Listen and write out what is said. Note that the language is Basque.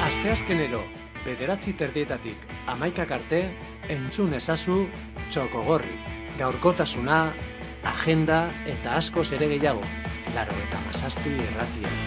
Asteazkenero, 9:30 11 arte, entzun ezazu Txokogorri. Gaurkotasuna, agenda eta askoz ere gehiago. 97 irratia.